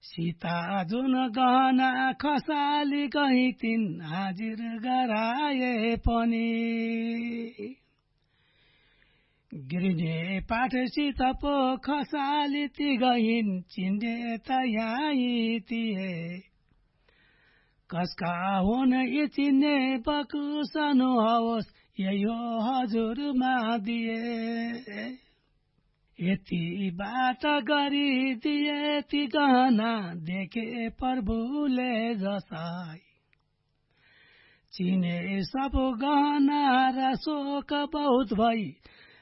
सीता जुन गहना खसाली कहीँ तिन हाजिर गराए पनि गिर्ने पाठसित पो खसाली ती गइन् चिन्डे त यहीँ थिए कसका हुन यी चिन्ने बकुसनु होस् यही हो हजुरमा दिए यति बात गरिदिए ती गहना देखे प्रभुले जसाई चिने सब गहना र शोक बहुत भई